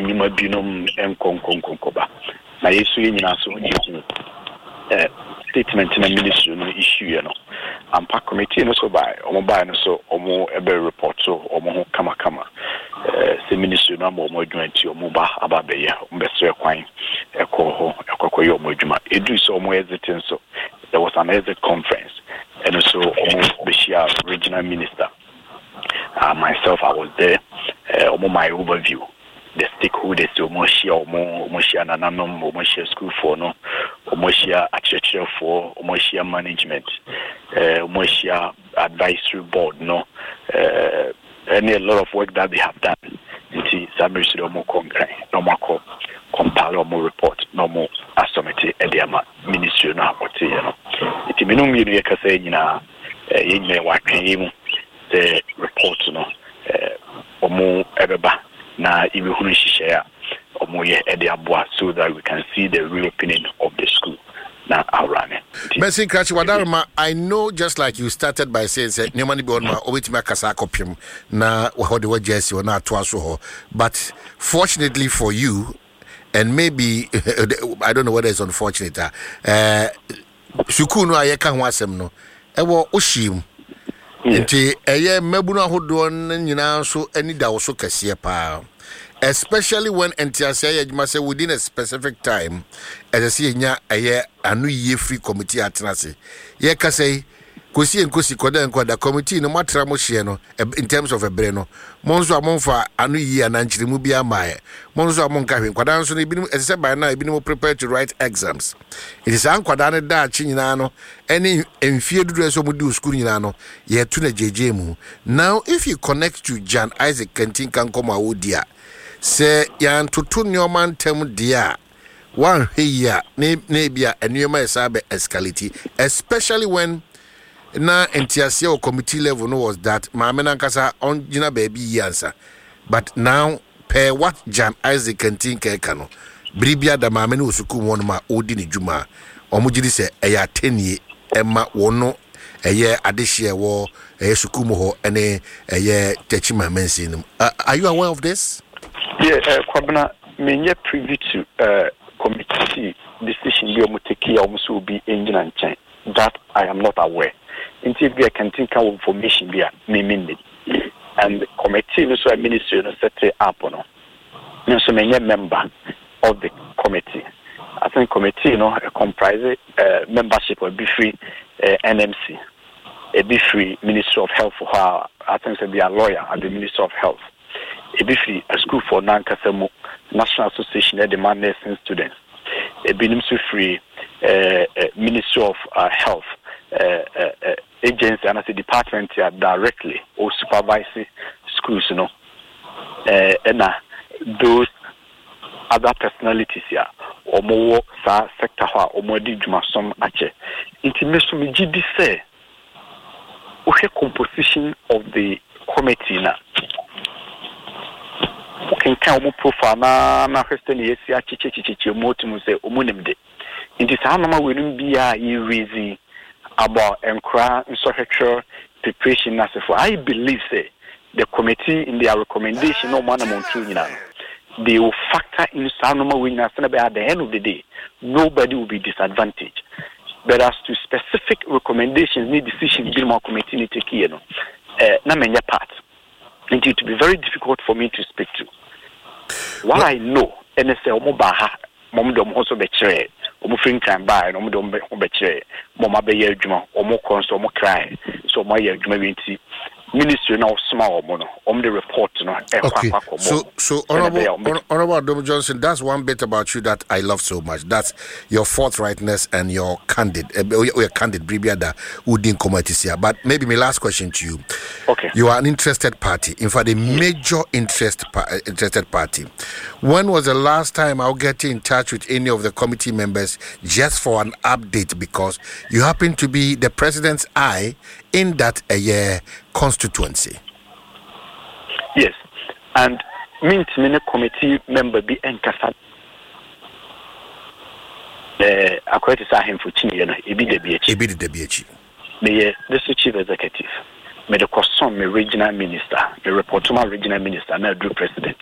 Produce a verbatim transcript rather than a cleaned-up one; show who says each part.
Speaker 1: enyima binom enkonkonkonkoba na yesu nyina so yehu eh statement na ministry no issue you know ampa committee no so by omo by no so omo ebe report so omo ho kama kama eh se ministry no omo adwuma ti omo ba ababe ya omo beso ekwan ekọ ho ekọkọ yo omo adwuma edu so omo exiting so there was an exit conference and so omo beshia regional minister uh, myself I was there uh, omo my overview the stakeholders omo share omo omo share nananom omo share school for no omo share architecture for omo share management uh, omo share advisory board no uh, and a lot of work that they have done nti sabirisi omo concrete no more compile omo report no more asomete ediama ministry no akote you know nti menum mi no kasa nyina yenye watwe mu the report no omo ebeba na ibehunu hihye ya omo ye ede aboa so that we can see the reopening of the school na arane.
Speaker 2: Messi Krachi Wadarma, I know just like you started by saying say nyamani be on ma obitima kasa kopim na what the word Jesse or na twaso ho, but fortunately for you and maybe I don't know whether it's unfortunate uh suku no ayeka ho asem no ewo oshim nti eye mabunu ahodo nyina so ani da wo so kase pa, especially when entiasia yedwuma say within a specific time as I see nya eye anu ye free committee atenase ye ka say kosi enkosi koda enkoda committee no matra mo hye no in terms of ebre no monzo amonfa anu yi ananchire mu bia mae monzo amonka hwe kwada nso no ebinim ese by now ebinim prepare to write exams. It is an kwada ne da chi nyina no eni emfie dudu eso mu di school nyina no ye tu na jeje mu. Now if you connect to Jan Isaac Kentin kan koma odia se yan tutu nyoma ntem dia one here ne ne bia enyoma esabe escalate, especially when na entiasia or committee level no was that maamena nkasa on gina baby answer, but now per what Jan Isaac Kentin keka no bribia da maamena osuku won ma odi ni djuma omugiri se eya tenie emma wono eye adehye wo eye suku mo ho ene eye techima mensin. Are you aware of this?
Speaker 1: Yeah, uh, Kwabena menye privy to uh, committee decision bi omuteki omuso obi engine and chain that I am not aware. Until we can think of information we are naming and the committee no so ministry no set up no no so many member of the committee. I think committee you know comprise uh, membership will be free uh, N M C, a be free Ministry of Health for her. I think so be a lawyer at the Ministry of Health, a be free a school for non-Kasemu National Association of the Man Nursing Students, a be free uh, uh, Ministry of uh, Health. Uh, uh, uh, agency and as a department here directly or supervising schools, you know, uh, and uh, those other personalities here or more sa sector or more dijuma some ache. Intimation me G D say, okay, composition of the committee na. Okay, can we profile na na question yes ya chiche chiche chiche mo to say omunemde. Inti sa no ma we num bia yi reason about encra infrastructure preparation as for I believe say the committee in their recommendation no man among two they will factor in some normal winners at the end of the day nobody will be disadvantaged, but as to specific recommendations need decisions be more committee need take you know uh, na menya part and it will be very difficult for me to speak to what I know and say omo baha mom dom also be chere omo fin kan ba no omo dom be chere mom abeye adwuma omo konso omo cry so omo ye adwuma bi nti ministry now small omo no omo the report no
Speaker 2: okay. so so honorable honorable Dom Johnson, that's one bit about you that I love so much, that's your forthrightness and your candid uh, your candid bribiada udin committee. But maybe my last question to you,
Speaker 1: okay,
Speaker 2: you are an interested party, in fact a major interest pa- interested party. When was the last time I'll get in touch with any of the committee members just for an update, because you happen to be the president's eye in that a uh, year constituency?
Speaker 1: Yes, and mint many committee member be enkasa eh akwete sa hemfo chinye no ebi de biechi
Speaker 2: ebi de biechi
Speaker 1: me the chief executive me the question me regional minister me report to my regional minister na do president